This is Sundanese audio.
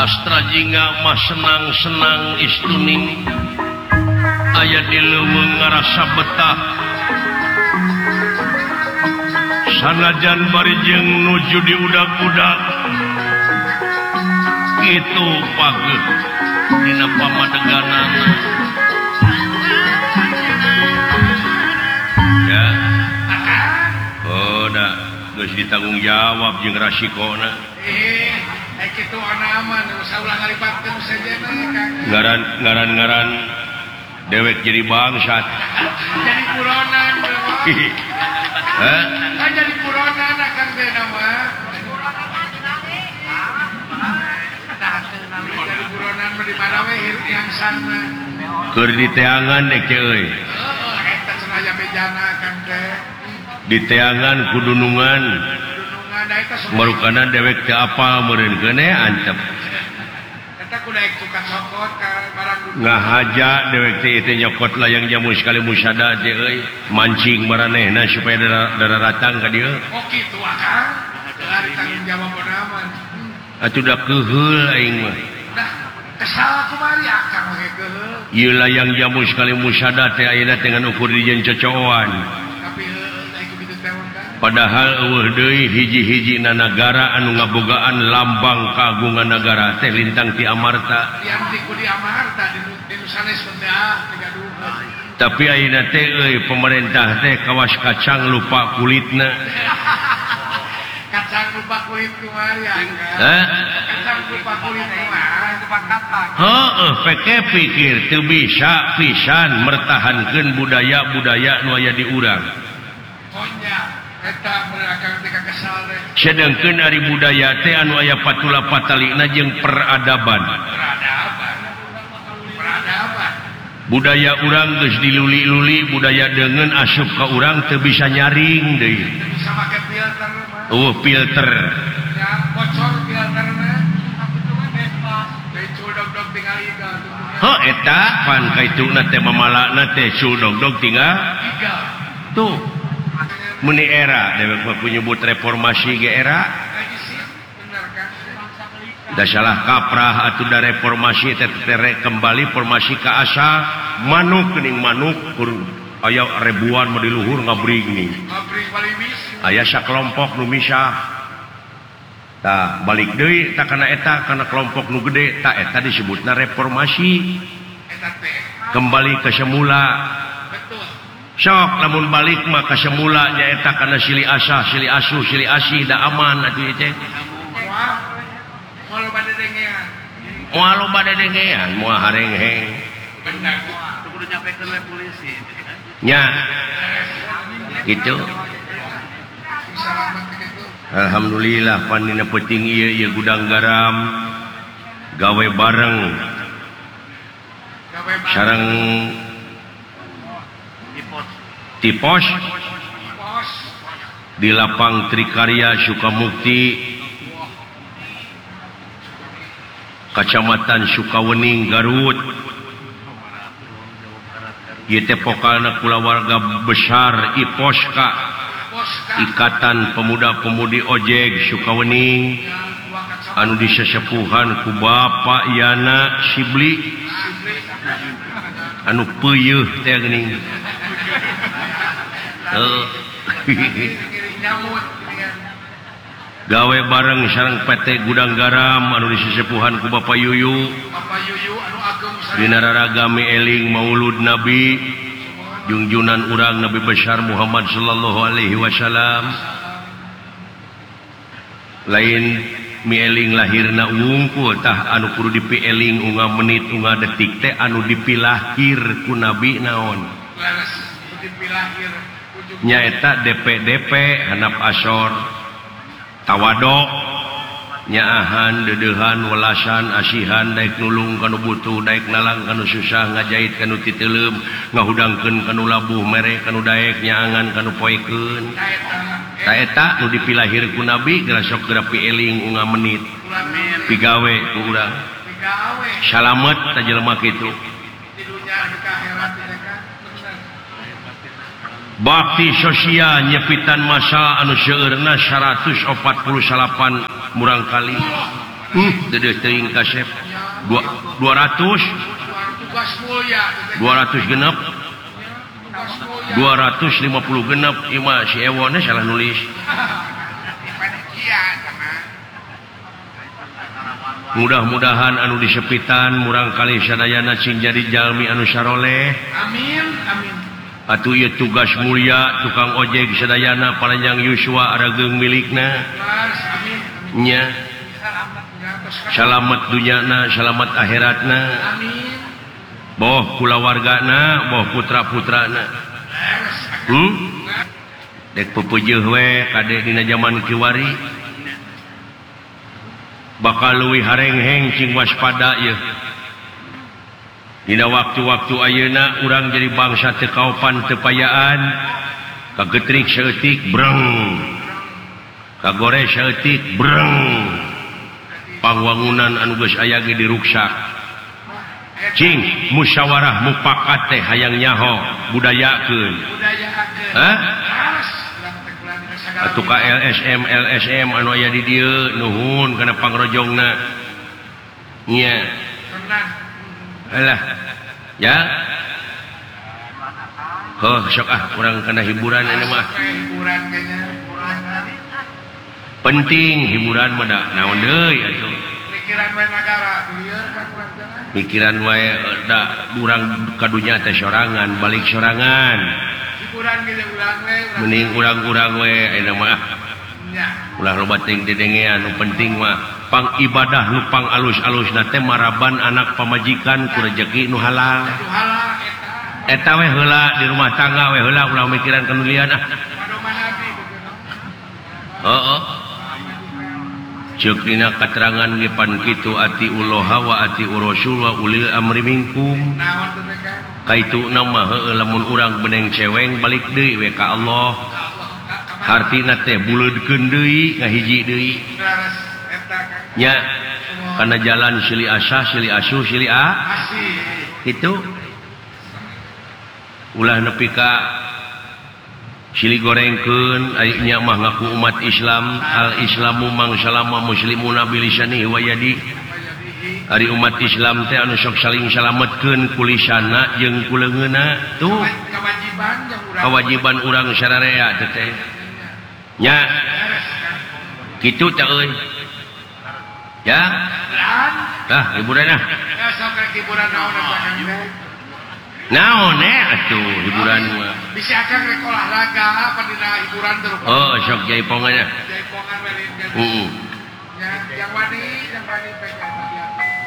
Astra jingga mah senang-senang istuning aya di leuweung ngarasa betah sanajan bari jeung nuju di udag-udag kitu pageuh dina pamadeganana ya oh da geus ditanggung jawab jeung rasikona kitu anaman saulah ngalibatkeun sajana Kang ngaran dewek jadi bangsat jadi buronan hah jadi buronan Kang teh nama jadi buronan di mana we hirup yang sana keur di teangan dek euy eta senaya bejana Kang teh di teangan kudunungan marukana dewek teh apa meureun keuneh antep eta kudu daek tukang sokot ka barang ngahaja dewek teh teh nyokot layang jamu sekali musada teh euy mancing maranehna supaya daratang ka dieu oh kitu Kang dari tanggung jawab naman atuh da keuheul aing mah nah kesal kumari Kang we keuheul ieu layang jamu sekali musada teh ayeuna teh ngan ukur dijieun cocoan tapi daek kitu teh padahal eueuh deui hiji-hijina nagara anu ngabogaan lambang kagungan negara teh lintang ti Amarta yang di Amarta di sanes teh gaduh tapi ayeuna teh euy pemerintah teh kawas kacang lupa kulitna kacang lupa kulit kumari kacang lupa kulit kumari lupa kata heueuh peke pikir teu bisa pisan mertahankeun budaya-budaya nu aya di urang konya eta berakang teh kesal teh sedengkeun ari budaya teh anu aya patula patalina jeung peradaban budaya urang geus diluli-luli budaya deungeun asup ka urang teu bisa nyaring deui bisa make filter mah filter ya bocor filterna betul dog tinggal iga eta pan kaituna teh mamalana teh dog tinggal iga tuh meni era dewek mah nyebut reformasi ge era da salah kaprah atuh da reformasi teh kembali formasi ka asal manuk geuning manuk aya ribuan mah di luhur ngabring nih aya sakelompok nu misah tah balik deui tah kana eta kana kelompok nu gede tah eta disebutna reformasi kembali ke semula sok lamun balik mah ka semula nyaeta kana silih asah silih asuh silih asih da aman atuh teh moal bade dengean moal bade dengean moal harengheng bener kudu nyampekeun we polisi nya gitu alhamdulillah pandina penting ieu gudang garam gawe bareng sareng tipos di lapang Trikarya Sukamukti Kacamatan Sukawening Garut ieu teh pokalna kulawarga besar IPOSKA Ikatan Pemuda-Pemudi Ojek Sukawening anu disesepuhan ku Bapak Yana Sibli anu peuyeuh teh geuning gawe bareng sareng PT Gudang Garam anu disesepuhan ku Bapak Yuyu dina raragami eling Maulud Nabi junjunan urang Nabi besar Muhammad sallallahu alaihi wasallam lain mieling lahirna wungkul tah anu kudu dipieling unga menit unga detik teh anu dipilahir ku Nabi naon nyaeta DP handap asor tawadok nyaahan dedeuhan welasan asihan daek nulung kanu butuh daek nalang kanu susah ngajait kanu titeuleum ngahudangkeun kanu labuh mere kanu daek nyaangan kanu poekeun ta eta nu dipilahir ku Nabi geura sok geura pieling unga menit pigawe ku urang salamet ta jelema kitu bakti sosial nyepitan masa anu seueurna 148 murang kali teuing kasep 200 genep 250 genep ima si ewone salah nulis mudah-mudahan anu disepitan murang kali sadayana cing jadi jalmi anu saroleh amin atuh ieu tugas mulia tukang ojek sadayana panjang yuswa arageung milikna nya salamet dunyana salamet akhiratna boh kulawargana boh putra-putrana dek pepeujeun we kade dina zaman kiwari bakal leuwih harengheng cing waspada ieu dina waktu-waktu ayeuna urang jadi bangsa teu kaopan teu payaan kagetrik saeutik breng kagore saeutik breng pangwangunan anu geus aya ge diruksak cing musyawarah mufakat teh hayang nyaho budayakeun atuh ka LSM anu aya di dieu nuhun kana pangrojongna nya alah ya sok urang kana hiburan ini mah penting hiburan mah da naon deui atuh pikiran wae da urang kadunya teh sorangan balik sorangan hiburan ge urang we mending urang-urang we ayeuna mah ulah loba ting dedengean nu penting mah pang ibadah nu pang alus-alusna teh maraban anak pamajikan ku rezeki nu halal eta we heula di rumah tangga we heula ulah mikiran kanulian heeh ceuk dina katerangan ge pan kitu ati uloha wa ati rasul wa ulil amri minkum kaituna mah heueuh lamun urang beneng ceweng balik deui we ka Allah hartina teh buleudkeun deui ngahiji deui nya kana jalan silih asah silih asuh silih kitu ulah nepi ka silih gorengkeun ari nya mah ngaku umat Islam al islamu mang salama muslimuna bilisanihi wa yadi ari umat Islam teh anu sok saling salametkeun ku lisanna jeung ku leungeunna tuh kewajiban urang sararea teh nya kitu teh euy ya hiburan sok hiburan naon atuh hiburan mah bisa akan rek olahraga apa dina hiburan terus sok jaipongannya yang wani